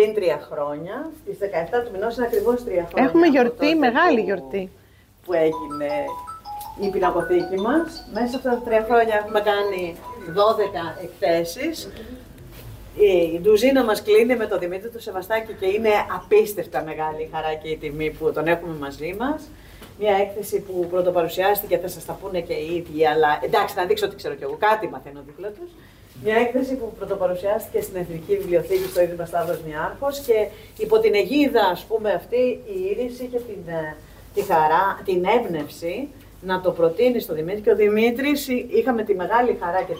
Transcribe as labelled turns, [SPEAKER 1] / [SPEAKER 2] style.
[SPEAKER 1] πριν 3 χρόνια. Στις 17 του μηνός είναι ακριβώς 3 χρόνια.
[SPEAKER 2] Έχουμε γιορτή, μεγάλη γιορτή.
[SPEAKER 1] Που έγινε η πινακοθήκη μας. Μέσα σε αυτά τα 3 χρόνια έχουμε κάνει 12 εκθέσεις. Η ντουζίνα μας κλείνει με τον Δημήτρη του Σεβαστάκη και είναι απίστευτα μεγάλη η χαρά και η τιμή που τον έχουμε μαζί μας. Μια έκθεση που πρωτοπαρουσιάστηκε, θα σας τα πούνε και οι ίδιοι, αλλά εντάξει, να δείξω ότι ξέρω κι εγώ, κάτι μαθαίνω δίπλα τους. Μια έκθεση που πρωτοπαρουσιάστηκε στην Εθνική Βιβλιοθήκη στο Ίδρυμα Σταύρος Νιάρχος και υπό την αιγίδα, ας πούμε, αυτή η Ήρης είχε τη χαρά, την έμπνευση να το προτείνει στο Δημήτρη και ο Δημήτρης είχαμε τη μεγάλη χαρά και